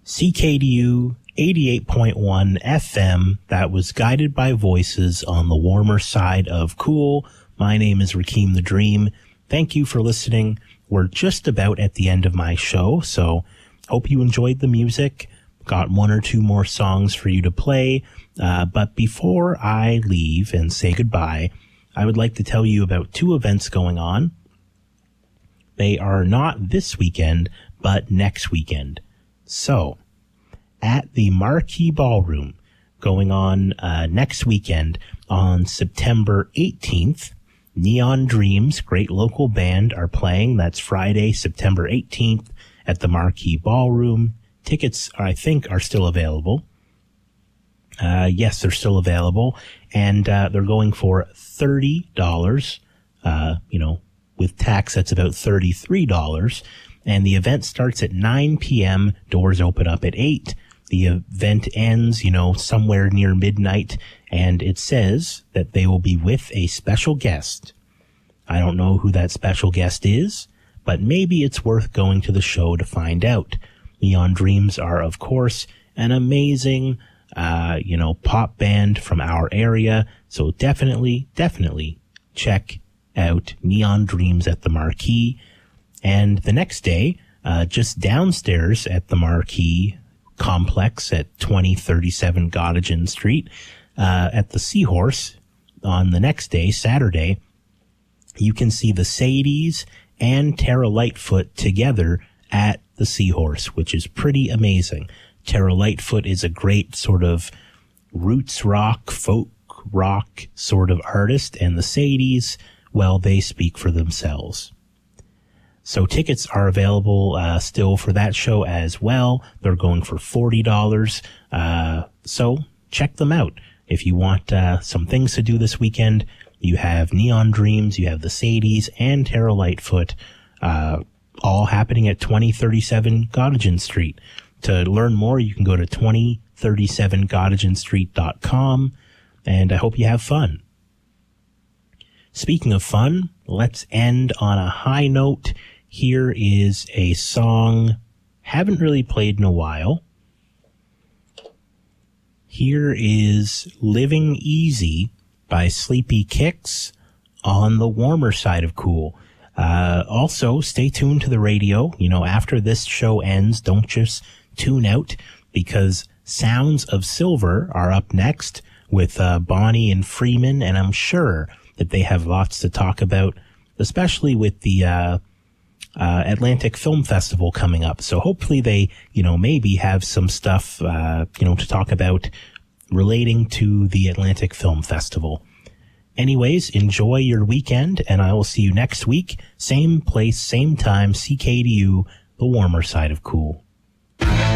CKDU 88.1 FM. That was Guided by Voices on the warmer side of cool. My name is Rakeem the Dream. Thank you for listening. We're just about at the end of my show, so hope you enjoyed the music. Got one or two more songs for you to play. But before I leave and say goodbye, I would like to tell you about two events going on. They are not this weekend, but next weekend. So, at the Marquee Ballroom, going on next weekend on September 18th, Neon Dreams, great local band, are playing. That's Friday, September 18th at the Marquee Ballroom. Tickets, I think, are still available. Yes, they're still available. And they're going for $30. With tax, that's about $33. And the event starts at 9 p.m. Doors open up at 8. The event ends, somewhere near midnight. And it says that they will be with a special guest. I don't know who that special guest is, but maybe it's worth going to the show to find out. Neon Dreams are, of course, an amazing, pop band from our area. So definitely check out Neon Dreams at the Marquee. And the next day, just downstairs at the Marquee complex at 2037 Gottingen Street, at the Seahorse, on the next day, Saturday, you can see the Sadies and Tara Lightfoot together at the Seahorse, which is pretty amazing. Tara Lightfoot is a great sort of roots rock, folk rock sort of artist, and the Sadies, well, they speak for themselves. So tickets are available still for that show as well. They're going for $40. So check them out. If you want some things to do this weekend, you have Neon Dreams, you have the Sadies, and Tara Lightfoot, all happening at 2037 Gottingen Street. To learn more, you can go to 2037gottigenstreet.com, and I hope you have fun. Speaking of fun, let's end on a high note. Here is a song haven't really played in a while. Here is Living Easy by Sleepy Kicks on the warmer side of cool. Also, stay tuned to the radio. After this show ends, don't just tune out, because Sounds of Silver are up next with Bonnie and Freeman, and I'm sure that they have lots to talk about, especially with the Atlantic Film Festival coming up. So hopefully they, maybe have some stuff, to talk about relating to the Atlantic Film Festival. Anyways, enjoy your weekend, and I will see you next week. Same place, same time, CKDU, the warmer side of cool.